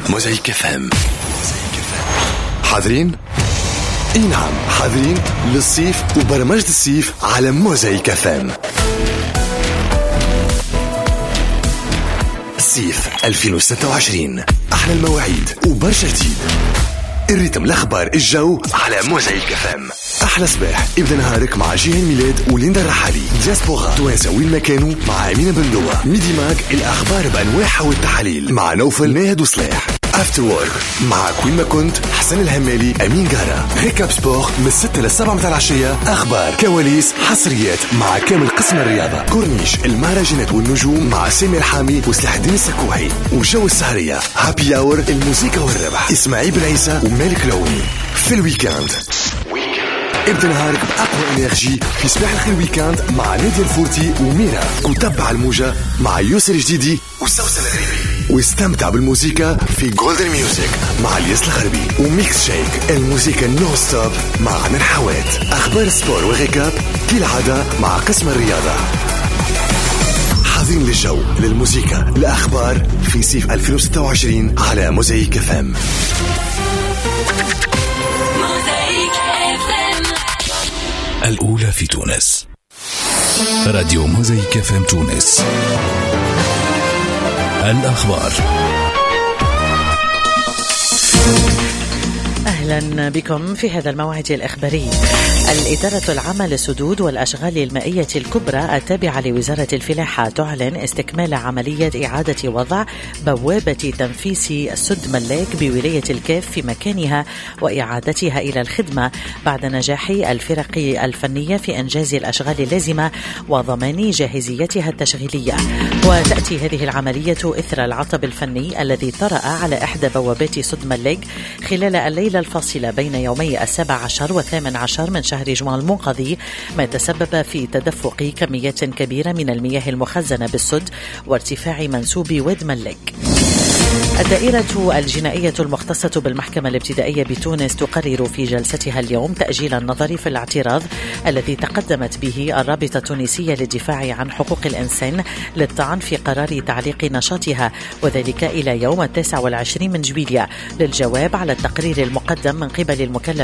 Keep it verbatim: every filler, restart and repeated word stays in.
موزايك اف ام. حاضرين؟ اي نعم حاضرين للصيف وبرمجة الصيف على موزايك اف ام. الصيف ألفين وستة وعشرين، أحلى المواعيد وبرشا جديد. الريتم الأخبار الجو على موزايك اف ام. أحلى صباح ابدأ نهارك مع جيهان ميلاد وليندا الرحالي. دياسبورا توانسة وين ما كانوا مع أمينة بندوة. ميدي ماك الأخبار بأنواعها والتحاليل مع نوفل ناهد وصلاح. افتر وورك مع كوين ما كنت حسن الهمالي أمين جارة. ريكاب سبور من الستة للسبعة متاع العشية. أخبار كواليس حصريات مع كامل قسم الرياضة. كورنيش المهرجانات والنجوم مع سامي الحامي وسلاح الدين السكوحي. وجو السهرية هابي اور الموسيقى والربح إسماعيل بن عيسى ومالك لوني. في الويكاند ابدأ نهارك بأقوى انرجي في صباح الخير ويكاند مع نادية الفورتي وميرا. وتبع الموجة مع يوسر جديدي وسوسن الغريبي. واستمتع بالموسيقى في جولدن ميوزك مع الياس الغربي. وميكس شيك الموسيقى نو ستوب مع عمر حوات. أخبار السبور وغيكاب كالعادة مع قسم الرياضة. حاضرين للجو للموسيقى الأخبار في صيف ألفين وستة وعشرين على موزايك اف ام. الأولى في تونس. راديو موزايك اف ام تونس. الأخبار. أهلا بكم في هذا الموعد الإخباري. الإدارة العامة للسدود والأشغال المائية الكبرى التابعة لوزارة الفلاحة تعلن استكمال عملية إعادة وضع بوابة تنفيس سد ملاك بولاية الكاف في مكانها وإعادتها إلى الخدمة بعد نجاح الفرق الفنية في إنجاز الأشغال اللازمة وضمان جاهزيتها التشغيلية. وتأتي هذه العملية إثر العطب الفني الذي طرأ على إحدى بوابات سد ملاك خلال الليلة الفاصلة بين يومي السابع عشر والثامن عشر من شهر جوان المنقضي، ما تسبب في تدفق كميات كبيرة من المياه المخزنة بالسد وارتفاع منسوب واد ملاك. الدائرة الجنائية المختصة بالمحكمة الابتدائية بتونس تقرر في جلستها اليوم تأجيل النظر في الاعتراض الذي تقدمت به الرابطة التونسية للدفاع عن حقوق الإنسان للطعن في قرار تعليق نشاطها، وذلك إلى يوم التاسع والعشرين من جويلية للجواب على التقرير المقدم من قبل المكلف